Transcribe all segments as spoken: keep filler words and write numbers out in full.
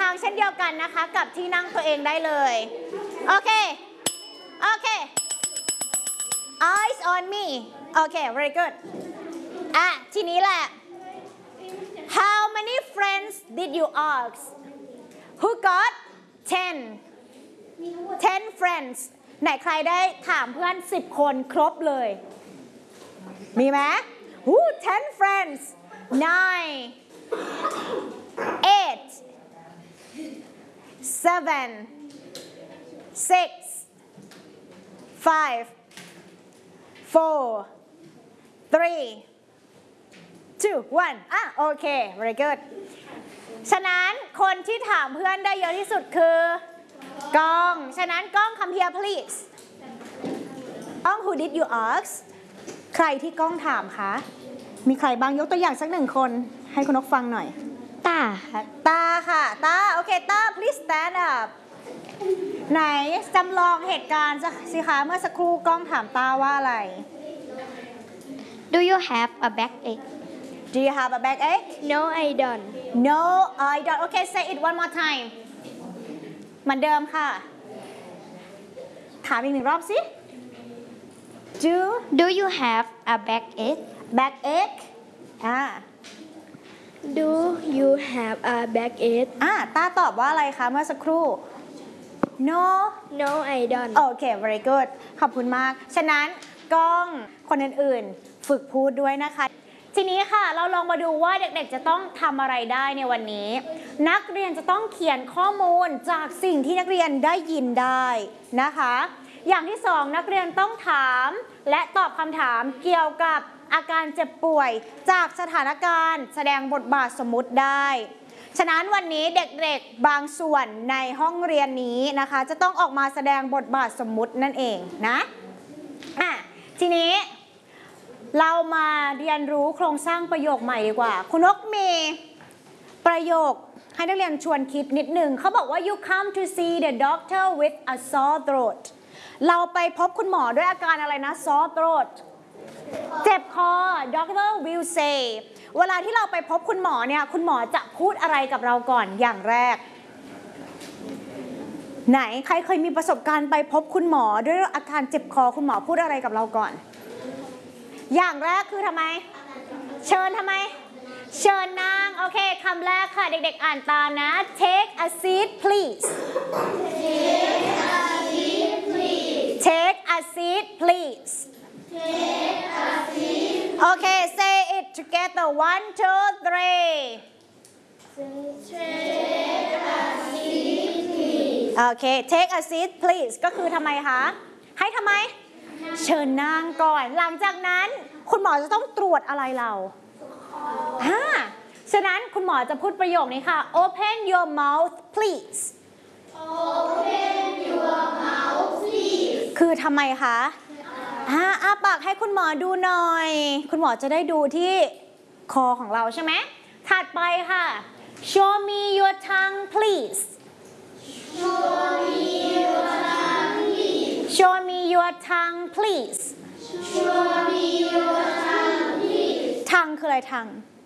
างเช่นเดียวกันนะคะกับที่นั่งตัวเองได้เลยโอเคโอเค eyes on me โอเค very good อ่ะทีนี้แหละ how many friends did you ask who got ten ten friends ไหนใครได้ถามเพื่อนสิบคนครบเลยมีไหม Who ten friends nine eight seven six five four three two one อ่ะโอเค very good ฉะนั้นคนที่ถามเพื่อนได้เยอะที่สุดคือกล้องฉะนั้นกล้อง come here please กล้อง who did you ask ใครที่กล้องถามคะมีใครบ้างยกตัวอย่างสักหนึ่งคนให้คุณนกฟังหน่อยตาตาค่ะตาโอเคตา please stand up ไหนจำลองเหตุการณ์สิคะเมื่อสักครู่กล้องถามตาว่าอะไร Do you have a backache? Do you have a backache? No, I don't. No, I don't. Okay, say it one more time. เหมือนเดิมค่ะถามอีกหนึ่งรอบสิ Do Do you have a backache? backache อ่า Do you have a backache? อ่าตาตอบว่าอะไรคะเมื่อสักครู่ No No, I don't. โอเค very good ขอบคุณมากฉะนั้นกล้องคนอื่นๆฝึกพูดด้วยนะคะทีนี้ค่ะเราลองมาดูว่าเด็กๆจะต้องทำอะไรได้ในวันนี้นักเรียนจะต้องเขียนข้อมูลจากสิ่งที่นักเรียนได้ยินได้นะคะอย่างที่สองนักเรียนต้องถามและตอบคำถามเกี่ยวกับอาการเจ็บป่วยจากสถานการณ์แสดงบทบาทสมมุติได้ฉะนั้นวันนี้เด็กๆบางส่วนในห้องเรียนนี้นะคะจะต้องออกมาแสดงบทบาทสมมุตินั่นเองนะอ่ะทีนี้เรามาเรียนรู้โครงสร้างประโยคใหม่ดีกว่าคุณนกมีประโยคให้นักเรียนชวนคิดนิดหนึ่งเขาบอกว่า you come to see the doctor with a sore throat เราไปพบคุณหมอด้วยอาการอะไรนะ sore throat เจ็บคอ doctor will say เวลาที่เราไปพบคุณหมอเนี่ยคุณหมอจะพูดอะไรกับเราก่อนอย่างแรกไหนใครเคยมีประสบการณ์ไปพบคุณหมอด้วยอาการเจ็บคอคุณหมอพูดอะไรกับเราก่อนอย่างแรกคือทำไมเชิญทำไมเชิญนั่งโอเคคำแรกค่ะเด็กๆอ่านตามนะ take a seat please Take a seat please take a seat please Take a seat โอเค say it together one two three Take a seat please โอเค take a seat please ก็คือทำไมคะให้ทำไมเชิญนั่งก่อนหลังจากนั้นคุณหมอจะต้องตรวจอะไรเราฮะฉะนั้นคุณหมอจะพูดประโยคนี้ค่ะ open your mouth please Open your mouth please คือทำไมคะอ่าอ้าปากให้คุณหมอดูหน่อยคุณหมอจะได้ดูที่คอของเราใช่ไหมถัดไปค่ะ show me your tongue please Show me your tongue please show me your tongue please Show me your tongue please ทังคืออะไรทัง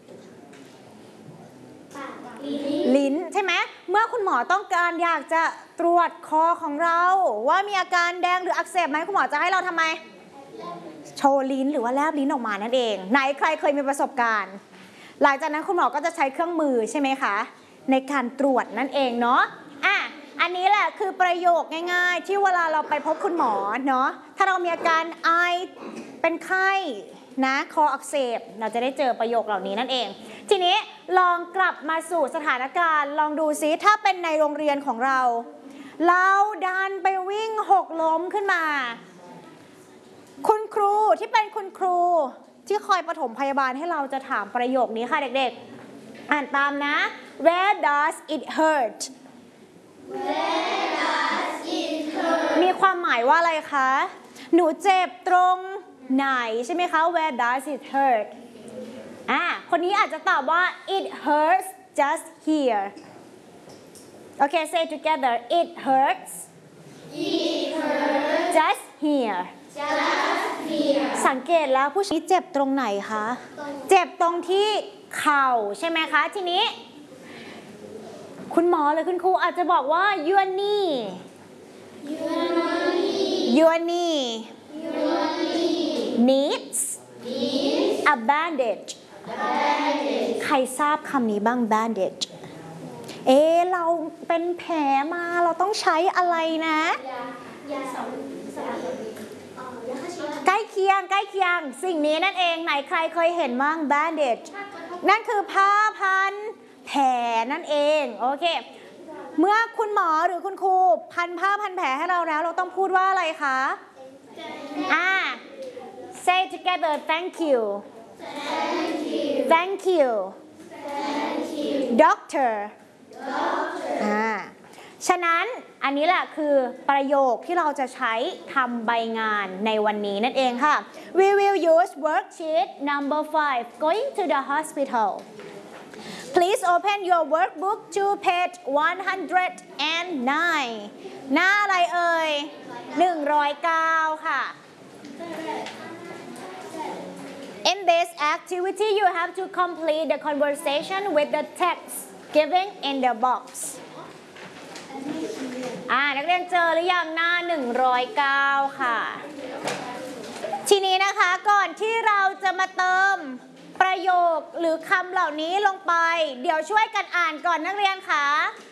ลิ้นใช่ไหมเมื่อคุณหมอต้องการอยากจะตรวจคอของเราว่ามีอาการแดงหรืออักเสบไหมคุณหมอจะให้เราทำไมโชว์ลิ้นหรือว่าแลบลิ้นออกมานั่นเองไหนใครเคยมีประสบการณ์หลังจากนั้นคุณหมอก็จะใช้เครื่องมือใช่ไหมคะในการตรวจนั่นเองเนาะอ่ะอันนี้แหละคือประโยคง่ายๆที่เวลาเราไปพบคุณหมอเนาะถ้าเรามีอาการไอเป็นไข้นะคออักเสบเราจะได้เจอประโยคเหล่านี้นั่นเองทีนี้ลองกลับมาสู่สถานการณ์ลองดูซิถ้าเป็นในโรงเรียนของเราเราดันไปวิ่งหกล้มขึ้นมาคุณครูที่เป็นคุณครูที่คอยปฐมพยาบาลให้เราจะถามประโยคนี้ค่ะเด็กๆอ่านตามนะ Where does it hurt Where does it hurt มีความหมายว่าอะไรคะหนูเจ็บตรงไหนใช่ไหมคะ Where does it hurt อ่ะคนนี้อาจจะตอบว่า it hurts just here โอเค say together it hurts It hurts just here just here สังเกตแล้วผู้ชายเจ็บตรงไหนคะเจ็บตรงที่เข่าใช่ไหมคะทีนี้คุณหมอหรือคุณครูอาจจะบอกว่า your knee your knee needs a bandage ใครทราบคำนี้บ้าง bandage เอ๊ะเราเป็นแผลมาเราต้องใช้อะไรนะใกล้เคียงใกล้เคียงสิ่งนี้นั่นเองไหนใครเคยเห็นบ้าง bandage นั่นคือผ้าพันแผลนั่นเองโอเคเมื่อคุณหมอหรือคุณครูพันผ้าพันแผลให้เราแล้วเราต้องพูดว่าอะไรคะอ่า say together thank you thank you doctor อ่าฉะนั้นอันนี้แหละคือประโยคที่เราจะใช้ทำใบงานในวันนี้นั่นเองค่ะ we will use worksheet number five going to the hospital please open your workbook to page one hundred nine หน้าอะไรเอ่ยหนึ่งร้อยเก้าค่ะ in this activity you have to complete the conversation with the text given in the boxอ่านักเรียนเจอหรือยังหน้าหนึ่งร้อยเก้าค่ะทีนี้นะคะก่อนที่เราจะมาเติมประโยคหรือคำเหล่านี้ลงไปเดี๋ยวช่วยกันอ่านก่อนนักเรียนค่ะ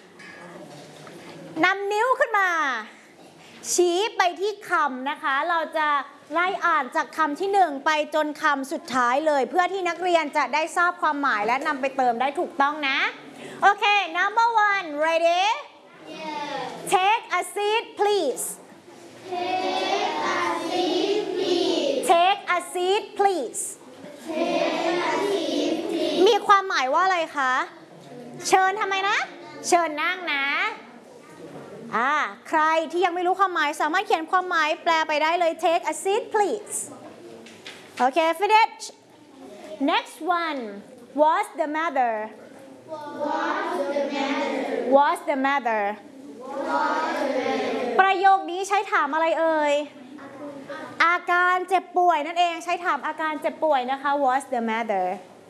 นำนิ้วขึ้นมาชี้ไปที่คำนะคะเราจะไล่อ่านจากคำที่หนึ่งไปจนคำสุดท้ายเลยเพื่อที่นักเรียนจะได้ทราบความหมายและนำไปเติมได้ถูกต้องนะโอเค number one ready take a seat please Take a seat, please. take a seat please Take a seat, please. มีความหมายว่าอะไรคะเชิญทำไมนะเชิญนั่งนะอ่าใครที่ยังไม่รู้ความหมายสามารถเขียนความหมายแปลไปได้เลย take a seat please โอเค finish next one what's the matter What's the matter? what's the matter What's the matter? ประโยคนี้ใช้ถามอะไรเอ่ยอาการเจ็บป่วยนั่นเองใช้ถามอาการเจ็บป่วยนะคะ what's the matter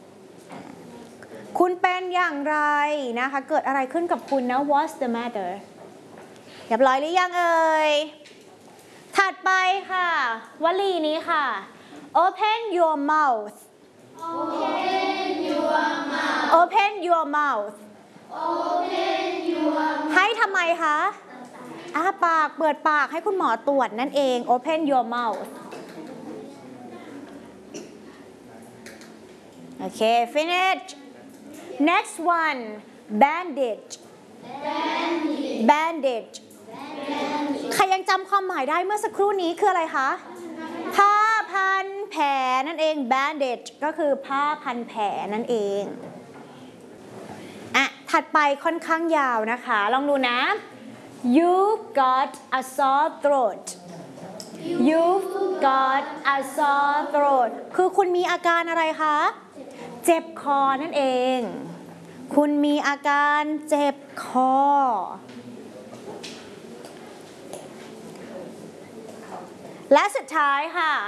คุณเป็นอย่างไรนะคะเกิดอะไรขึ้นกับคุณนะ what's the matter เรียบร้อยหรือยังเอ่ยถัดไปค่ะวลีนี้ค่ะ open your mouth Open your mouth. open your mouth Open your mouth. ให้ทำไมคะอ้าปากเปิดปากให้คุณหมอตรวจนั่นเอง open your mouth โอเค finish next one bandage bandage ใครยังจำความหมายได้เมื่อสักครู่นี้คืออะไรคะผ้าพันแผลนั่นเอง bandage ก็คือผ้าพันแผลนั่นเองอ่ะถัดไปค่อนข้างยาวนะคะลองดูนะ You've got a sore throat You've got a sore throat คือคุณมีอาการอะไรคะเจ็บคอนั่นเองคุณมีอาการเจ็บคอและสุดท้ายค่ะ